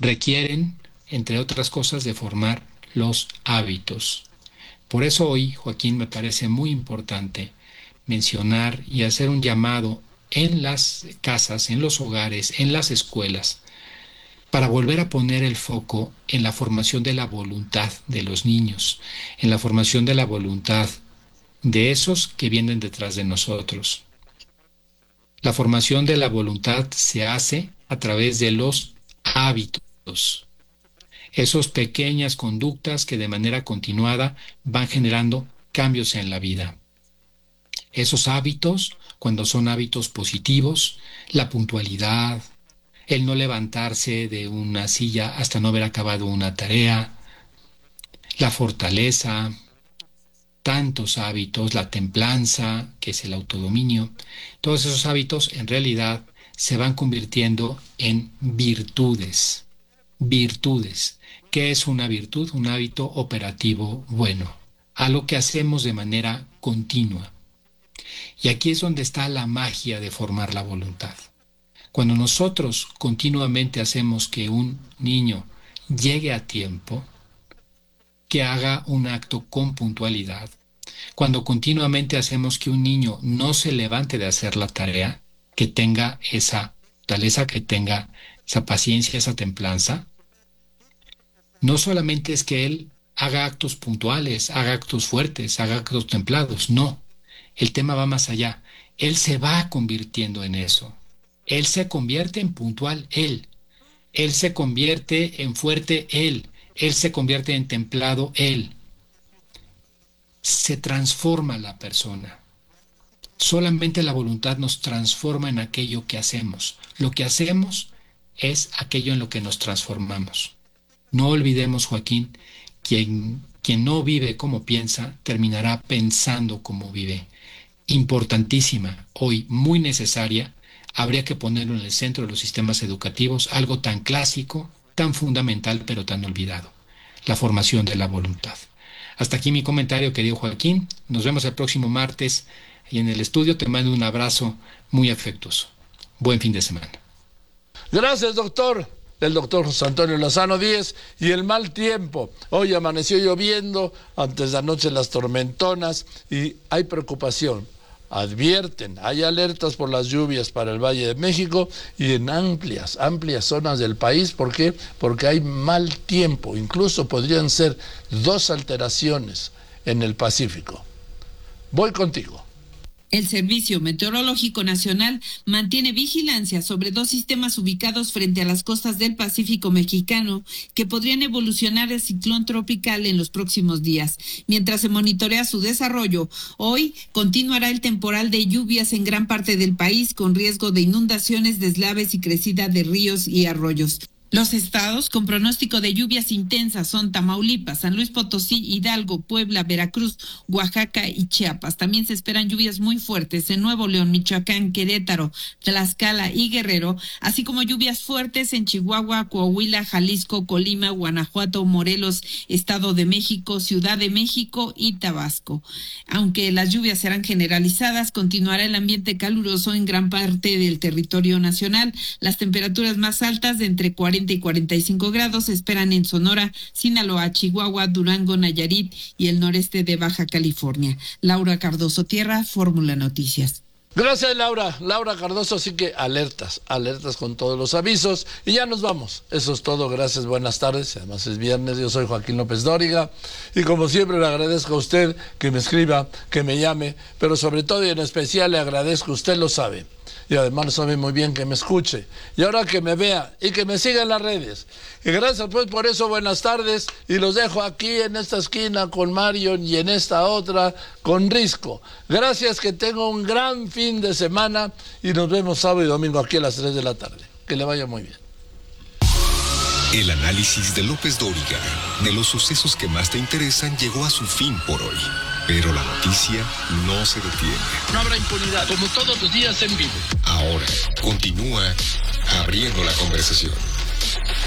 requieren, entre otras cosas, de formar los hábitos. Por eso hoy, Joaquín, me parece muy importante mencionar y hacer un llamado en las casas, en los hogares, en las escuelas, para volver a poner el foco en la formación de la voluntad de los niños, en la formación de la voluntad de esos que vienen detrás de nosotros. La formación de la voluntad se hace a través de los hábitos, esas pequeñas conductas que de manera continuada van generando cambios en la vida. Esos hábitos, cuando son hábitos positivos, la puntualidad, el no levantarse de una silla hasta no haber acabado una tarea, la fortaleza, tantos hábitos, la templanza, que es el autodominio, todos esos hábitos en realidad se van convirtiendo en virtudes. Virtudes. ¿Qué es una virtud? Un hábito operativo bueno, algo que hacemos de manera continua. Y aquí es donde está la magia de formar la voluntad. Cuando nosotros continuamente hacemos que un niño llegue a tiempo, que haga un acto con puntualidad, cuando continuamente hacemos que un niño no se levante de hacer la tarea, que tenga esa fortaleza, que tenga esa paciencia, esa templanza, no solamente es que él haga actos puntuales, haga actos fuertes, haga actos templados, no. El tema va más allá. Él se va convirtiendo en eso. Él se convierte en puntual, él. Él se convierte en fuerte, él. Él se convierte en templado, él. Se transforma la persona. Solamente la voluntad nos transforma en aquello que hacemos. Lo que hacemos es aquello en lo que nos transformamos. No olvidemos, Joaquín, quien no vive como piensa, terminará pensando como vive. Importantísima, hoy muy necesaria, habría que ponerlo en el centro de los sistemas educativos, algo tan clásico, tan fundamental, pero tan olvidado, la formación de la voluntad. Hasta aquí mi comentario, querido Joaquín. Nos vemos el próximo martes y en el estudio te mando un abrazo muy afectuoso. Buen fin de semana. Gracias, doctor. El doctor José Antonio Lozano Díez. Y el mal tiempo. Hoy amaneció lloviendo, antes de anoche las tormentonas y hay preocupación. Advierten, hay alertas por las lluvias para el Valle de México y en amplias zonas del país. ¿Por qué? Porque hay mal tiempo. Incluso podrían ser 2 alteraciones en el Pacífico. Voy contigo. El Servicio Meteorológico Nacional mantiene vigilancia sobre 2 sistemas ubicados frente a las costas del Pacífico mexicano que podrían evolucionar el ciclón tropical en los próximos días. Mientras se monitorea su desarrollo, hoy continuará el temporal de lluvias en gran parte del país con riesgo de inundaciones, deslaves y crecida de ríos y arroyos. Los estados con pronóstico de lluvias intensas son Tamaulipas, San Luis Potosí, Hidalgo, Puebla, Veracruz, Oaxaca y Chiapas. También se esperan lluvias muy fuertes en Nuevo León, Michoacán, Querétaro, Tlaxcala y Guerrero, así como lluvias fuertes en Chihuahua, Coahuila, Jalisco, Colima, Guanajuato, Morelos, Estado de México, Ciudad de México y Tabasco. Aunque las lluvias serán generalizadas, continuará el ambiente caluroso en gran parte del territorio nacional. Las temperaturas más altas de entre 40 y 45 grados se esperan en Sonora, Sinaloa, Chihuahua, Durango, Nayarit y el noreste de Baja California. Laura Cardoso Tierra, Fórmula Noticias. Gracias, Laura. Laura Cardoso, así que alertas con todos los avisos. Y ya nos vamos. Eso es todo. Gracias, buenas tardes. Además es viernes. Yo soy Joaquín López Dóriga. Y como siempre le agradezco a usted que me escriba, que me llame. Pero sobre todo y en especial le agradezco, usted lo sabe. Y además sabe muy bien que me escuche. Y ahora que me vea y que me siga en las redes. Y gracias pues por eso, buenas tardes. Y los dejo aquí en esta esquina con Marion y en esta otra con Risco. Gracias, que tenga un gran fin de semana. Y nos vemos sábado y domingo aquí a las 3 de la tarde. Que le vaya muy bien. El análisis de López Dóriga de los sucesos que más te interesan llegó a su fin por hoy. Pero la noticia no se detiene. No habrá impunidad, como todos los días en vivo. Ahora continúa abriendo la conversación.